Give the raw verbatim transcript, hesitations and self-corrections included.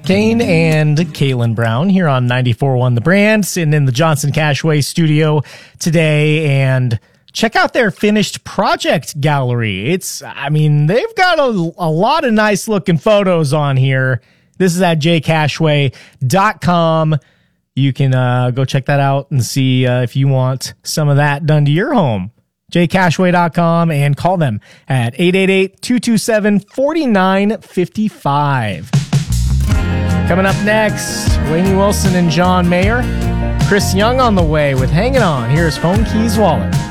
Kane and Kaylin Brown here on ninety-four point one The Brand, sitting in the Johnson Cashway studio today, and check out their finished project gallery. It's, I mean, they've got a, a lot of nice looking photos on here. This is at j cashway dot com. You can uh, go check that out and see uh, if you want some of that done to your home. j cashway dot com, and call them at eight eight eight, two two seven, four nine five five. Coming up next, Lainey Wilson and John Mayer. Chris Young on the way with Hanging On. Here's Phone Keys Wallet.